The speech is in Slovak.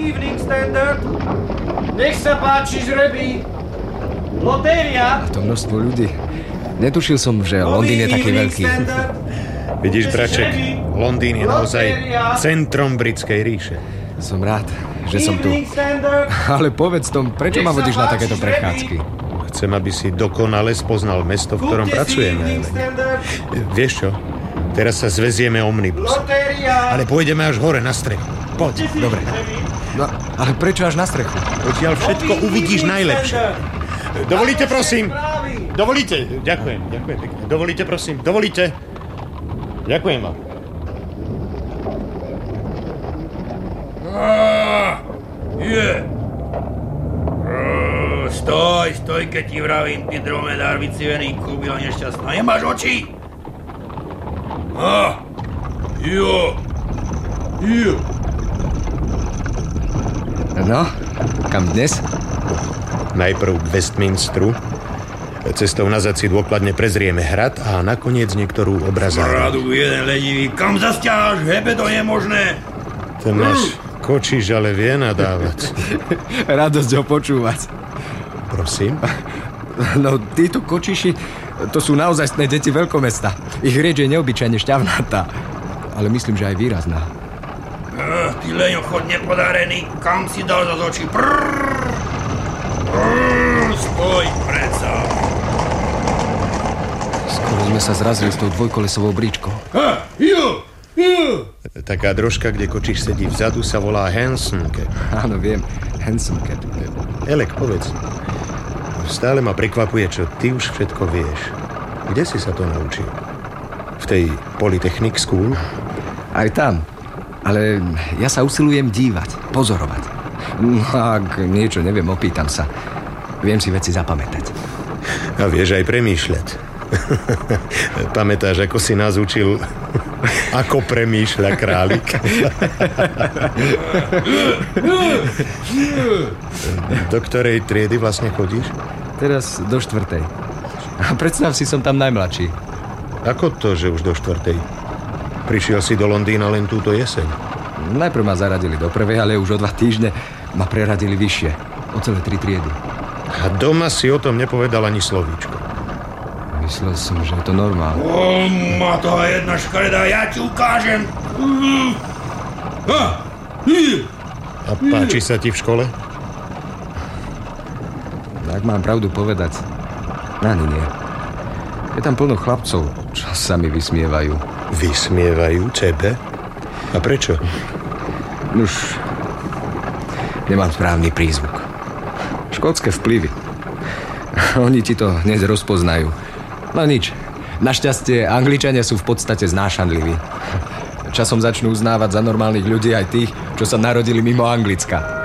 Evening Standard. Nech sa páči, žreby. Lotéria. A to množstvo ľudí. Netušil som, že Londýn je taký veľký. Vidíš, braček, Londýn je naozaj centrom britskej ríše. Som rád, že som tu. Ale povedz Tom, prečo ma vodíš na takéto prechádzky? Chcem, aby si dokonale spoznal mesto, v ktorom pracujeme. Vieš čo? Teraz sa zvezieme omnibusom. Ale pôjdeme až hore na strechu. Poď. Dobre. No, ale prečo až na strechu? Odtiaľ všetko uvidíš najlepšie. Dovolíte, prosím. Dovolíte. Ďakujem pekne. Dovolíte, prosím. Dovolíte. Ďakujem vám. Stoj, keď ti vravím, ty dromedár vycivený kúbila nešťastná. Nemáš oči? Jo. No, kam dnes? Najprv k Westminsteru. Cestou nazad si dôkladne prezrieme hrad a nakoniec niektorú obrazárnu. Radu jeden ledivý. Kam zasťaháš? Hebe, to je možné. Ten náš kočiš ale vie nadávať. Radosť ho počúvať. Prosím? No, títo kočiši, to sú naozajstné deti veľkomesta. Ich reč je neobyčajne šťavnatá. Ale myslím, že aj výrazná. Ty leňochod nepodarený. Kam si dal za oči? Stoj, predsa. Skoro sme sa zrazili s tou dvojkolesovou bríčkou. Jo. Taká drožka, kde kočiš sedí vzadu, sa volá Hansom Cab. Áno, viem. Hansom Cab. Elek, povedz. Stále ma prekvapuje, čo ty už všetko vieš. Kde si sa to naučil? V tej Polytechnic School? Aj tam. Ale ja sa usilujem dívať, pozorovať. No, ak niečo neviem, opýtam sa. Viem si veci zapamätať. A vieš aj premýšľať. Pamätáš, ako si nás učil, ako premýšľa králik? Do ktorej triedy vlastne chodíš? Teraz do 4. A predstav si, som tam najmladší. Ako to, že už do 4? Prišiel si do Londýna len túto jeseň. Najprv ma zaradili do 1., ale už o 2 týždne ma preradili vyššie. O celé 3 triedy. A doma si o tom nepovedal ani slovíčko. Myslel som, že je to normálne. Má to jedna škareda, ja ti ukážem. A páči sa ti v škole? Ak mám pravdu povedať, ani nie. Je tam plno chlapcov, čo sa mi vysmievajú. Vysmievajú tebe? A prečo? Nuž, nemám správny prízvuk. Škótske vplyvy. Oni ti to hneď rozpoznajú. No nič. Našťastie Angličania sú v podstate znášanliví. Časom začnú uznávať za normálnych ľudí aj tých, čo sa narodili mimo Anglicka.